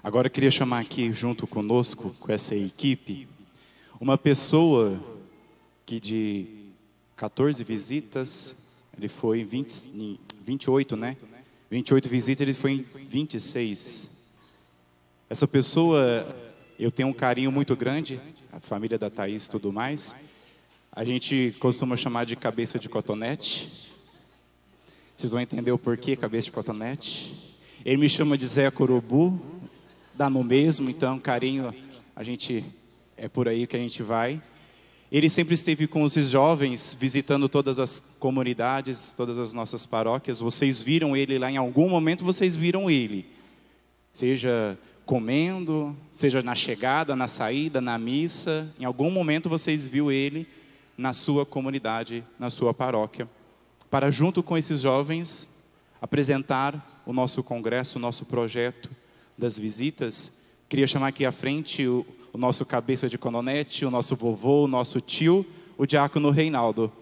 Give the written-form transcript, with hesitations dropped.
Agora eu queria chamar aqui junto conosco, com essa equipe, uma pessoa que de 14 visitas, ele foi em 28, né? 28 visitas, ele foi em 26. Essa pessoa, eu tenho um carinho muito grande, a família da Thaís e tudo mais. A gente costuma chamar de cabeça de cotonete. Vocês vão entender o porquê cabeça de cotonete. Ele me chama de Zé Corubu, dá no mesmo, então carinho, a gente é por aí que a gente vai. Ele sempre esteve com os jovens, visitando todas as comunidades, todas as nossas paróquias. Vocês viram ele lá, em algum momento vocês viram ele. Seja comendo, seja na chegada, na saída, na missa. Em algum momento vocês viram ele na sua comunidade, na sua paróquia. Para junto com esses jovens, apresentar o nosso congresso, o nosso projeto das visitas. Queria chamar aqui à frente o nosso cabeça de cotonete, o nosso vovô, o nosso tio, o diácono Reinaldo.